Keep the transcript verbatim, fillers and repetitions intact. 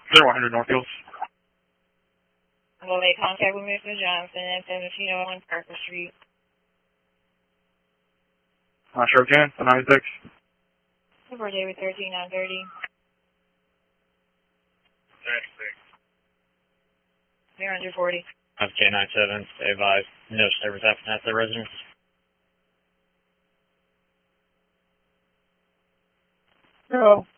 zero one hundred North Hills. Will make contact with Mister Johnson at seventeen oh one Parker Street. Uh, sure can. The ninety-six. Super David thirteen nine thirty. ninety-six. Zero hundred forty. F K ninety-seven. Stay advised. No service happened at the residence. Hello.